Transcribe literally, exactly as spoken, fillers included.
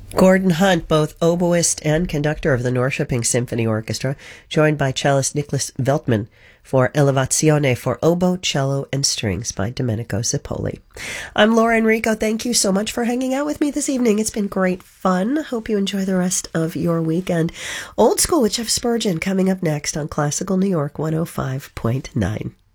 Gordon Hunt, both oboist and conductor of the Norrköping Symphony Orchestra, joined by cellist Nicholas Veltman for Elevazione for oboe, cello, and strings by Domenico Zippoli. I'm Laura Enrico. Thank you so much for hanging out with me this evening. It's been great fun. Hope you enjoy the rest of your weekend. Old School with Jeff Spurgeon coming up next on Classical New York one oh five point nine.